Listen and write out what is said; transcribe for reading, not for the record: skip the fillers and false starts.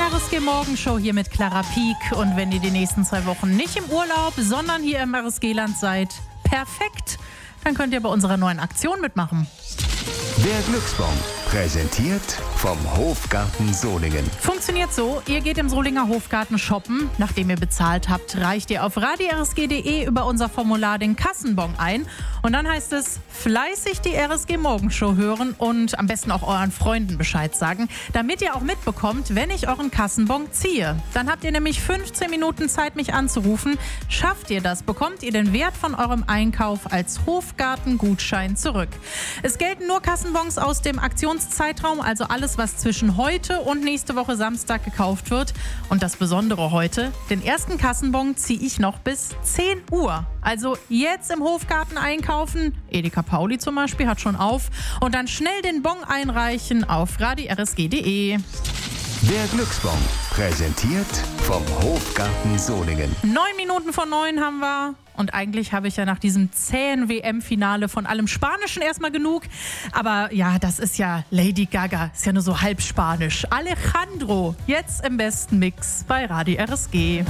RSG Morgenshow hier mit Clara Pieck. Und wenn ihr die nächsten 2 Wochen nicht im Urlaub, sondern hier im RSG-Land seid, perfekt, dann könnt ihr bei unserer neuen Aktion mitmachen. Der Glücksbon, präsentiert vom Hofgarten Solingen. Funktioniert so, ihr geht im Solinger Hofgarten shoppen. Nachdem ihr bezahlt habt, reicht ihr auf radirsg.de über unser Formular den Kassenbon ein. Und dann heißt es, fleißig die RSG Morgenshow hören und am besten auch euren Freunden Bescheid sagen, damit ihr auch mitbekommt, wenn ich euren Kassenbon ziehe. Dann habt ihr nämlich 15 Minuten Zeit, mich anzurufen. Schafft ihr das, bekommt ihr den Wert von eurem Einkauf als Hofgarten-Gutschein zurück. Es gelten nur Kassenbons aus dem Aktionszeitraum, also alles, was zwischen heute und nächste Woche Samstag gekauft wird. Und das Besondere heute, den ersten Kassenbon ziehe ich noch bis 10 Uhr. Also jetzt im Hofgarten einkaufen, Edeka Pauli zum Beispiel hat schon auf, und dann schnell den Bon einreichen auf radirsg.de. Der Glücksbon, präsentiert vom Hofgarten Solingen. 9 Minuten vor 9 haben wir. Und eigentlich habe ich ja nach diesem zähen WM-Finale von allem Spanischen erstmal genug. Aber ja, das ist ja Lady Gaga, ist ja nur so halb Spanisch. Alejandro, jetzt im besten Mix bei Radio RSG.